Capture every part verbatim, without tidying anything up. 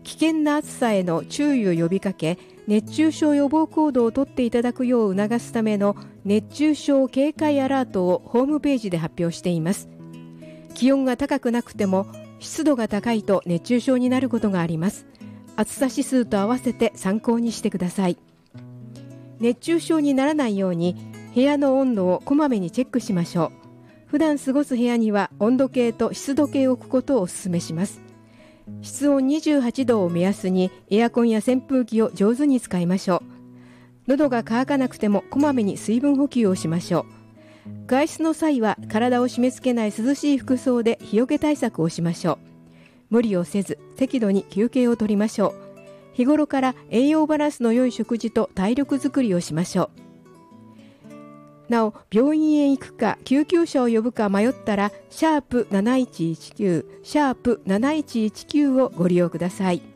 危険な暑さへの注意を呼びかけ、熱中症予防行動をとっていただくよう促すための熱中症警戒アラートをホームページで発表しています。気温が高くなくても湿度が高いと熱中症になることがあります。暑さ指数と合わせて参考にしてください。熱中症にならないように部屋の温度をこまめにチェックしましょう。普段過ごす部屋には温度計と湿度計を置くことをお勧めします。室温にじゅうはちどを目安にエアコンや扇風機を上手に使いましょう。喉が渇かなくてもこまめに水分補給をしましょう。外出の際は体を締め付けない涼しい服装で日よけ対策をしましょう。無理をせず適度に休憩を取りましょう。日頃から栄養バランスの良い食事と体力づくりをしましょう。なお、病院へ行くか救急車を呼ぶか迷ったらシャープなないちいちきゅうシャープなないちいちきゅうをご利用ください。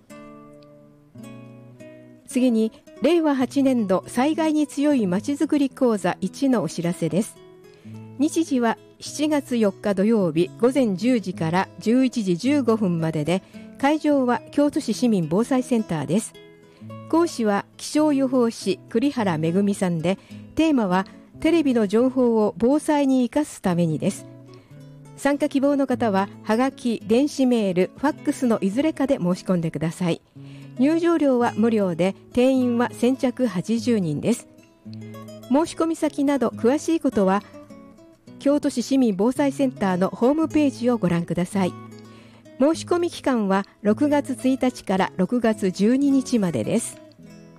次にれいわはちねんど災害に強いまちづくり講座いちのお知らせです。日時はしちがつよっか土曜日午前じゅうじからじゅういちじじゅうごふんまでで、会場は京都市市民防災センターです。講師は気象予報士栗原恵さんで、テーマはテレビの情報を防災に生かすためにです。参加希望の方ははがき、電子メール、ファックスのいずれかで申し込んでください。入場料は無料で、定員は先着はちじゅうにんです。申し込み先など詳しいことは京都市市民防災センターのホームページをご覧ください。申し込み期間はろくがつついたちからろくがつじゅうににちまでです。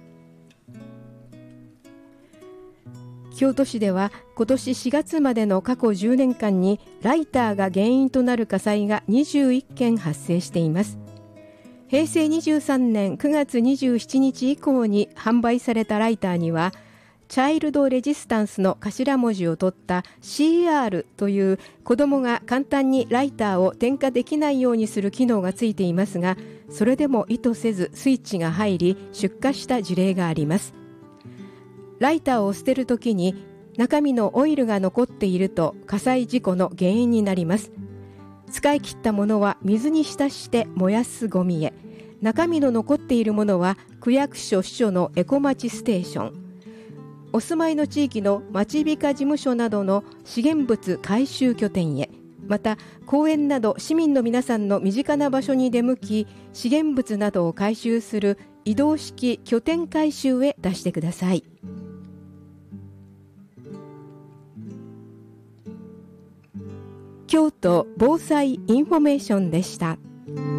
京都市では今年しがつまでの過去じゅうねんかんにライターが原因となる火災がにじゅういっけん発生しています。へいせいにじゅうさんねんくがつにじゅうしちにち以降に販売されたライターには、チャイルドレジスタンスの頭文字を取った シーアール という子どもが簡単にライターを点火できないようにする機能がついていますが、それでも意図せずスイッチが入り出火した事例があります。ライターを捨てるときに中身のオイルが残っていると火災事故の原因になります。使い切ったものは水に浸して燃やすゴミへ、中身の残っているものは区役所支所のエコまちステーション、お住まいの地域の町美化事務所などの資源物回収拠点へ、また公園など市民の皆さんの身近な場所に出向き資源物などを回収する移動式拠点回収へ出してください。京都防災インフォメーションでした。